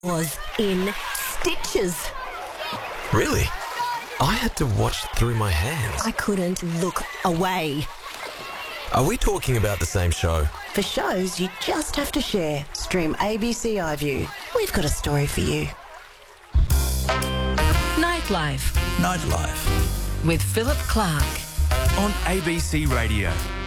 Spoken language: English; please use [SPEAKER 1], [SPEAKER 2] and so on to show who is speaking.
[SPEAKER 1] was in stitches.
[SPEAKER 2] Really? I had to watch through my hands.
[SPEAKER 1] I couldn't look away.
[SPEAKER 2] Are we talking about the same show?
[SPEAKER 3] For shows you just have to share, stream ABC iView. We've got a story for you.
[SPEAKER 4] Nightlife
[SPEAKER 5] Nightlife
[SPEAKER 4] with Philip Clark
[SPEAKER 5] on ABC Radio.